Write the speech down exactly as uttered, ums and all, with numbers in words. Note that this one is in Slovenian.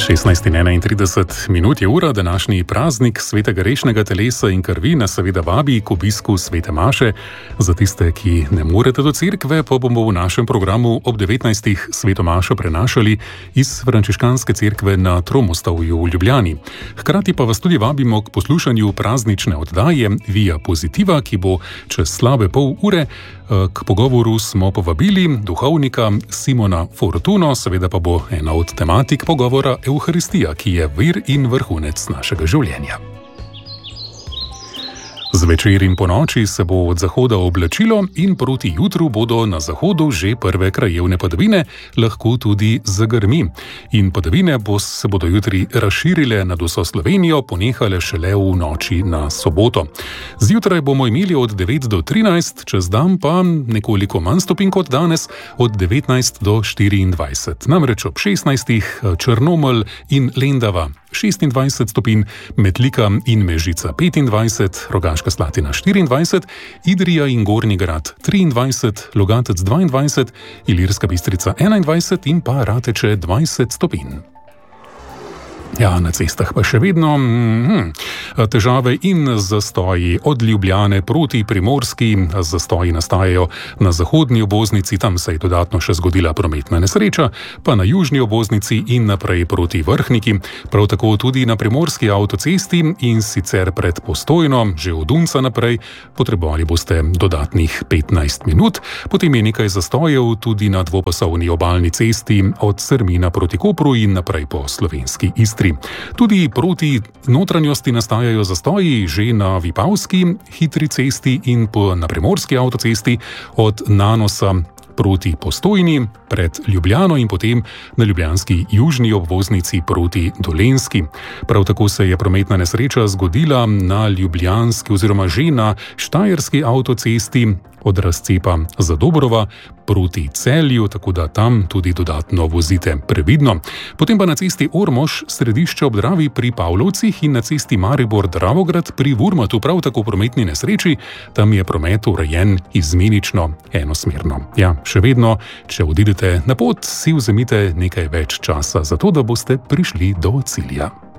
šestnajst in enaintrideset minut je ura, današnji praznik svetega rešnega telesa in krvi nas seveda vabi k obisku svete maše. Za tiste, ki ne morete do cerkve, pa bomo v našem programu ob devetnajstih sveto mašo prenašali iz frančiškanske cerkve na Tromostovju v Ljubljani. Hkrati pa vas tudi vabimo k poslušanju praznične oddaje Via Positiva, ki bo čez slabe pol ure. K pogovoru smo povabili duhovnika Simona Fortuno, seveda pa bo ena od tematik pogovora Evharistija, ki je vir in vrhunec našega življenja. Zvečer in ponoči se bo od zahoda oblačilo in proti jutru bodo na zahodu že prve krajevne padavine, lahko tudi zagrmi. In padavine bo, se bodo jutri razširile nad vso Slovenijo, ponehale šele v noči na soboto. Zjutraj bomo imeli od devet do trinajst, čez dan pa nekoliko manj stopinj kot danes, od devetnajst do štiriindvajset. Namreč ob šestnajstih Črnomelj in Lendava šestindvajset stopinj, Metlika in Mežica petindvajset, Rogaška Slatina štiriindvajset, Idrija in Gornji Grad triindvajset, Logatec dvaindvajset, Ilirska Bistrica enaindvajset in pa Rateče dvajset stopinj. Ja, na cestah pa še vedno mm, težave in zastoji od Ljubljane proti Primorski. Zastoji nastajajo na zahodni obvoznici, tam se je dodatno še zgodila prometna nesreča, pa na južni obvoznici in naprej proti Vrhniki. Prav tako tudi na primorski avtocesti in sicer pred Postojno, že od Unca naprej, potrebovali boste dodatnih petnajst minut. Potem je nekaj zastojev tudi na dvopasovni obalni cesti od Srmina proti Kopru in naprej po slovenski Istri. Tudi proti notranjosti nastajajo zastoji že na Vipavski hitri cesti in po, na primorski avtocesti od Nanosa proti Postojni pred Ljubljano in potem na ljubljanski južni obvoznici proti Dolenjski. Prav tako se je prometna nesreča zgodila na ljubljanski oziroma že na štajerski avtocesti od razcepa Zadobrova proti Celju, tako da tam tudi dodatno vozite previdno. Potem pa na cesti Ormož, središče ob Dravi pri Pavlovcih in na cesti Maribor-Dravograd pri Vurmatu prav tako prometni nesreči, tam je promet urejen izmenično, enosmerno. Ja, še vedno, če odidete na pot, si vzemite nekaj več časa, zato da boste prišli do cilja.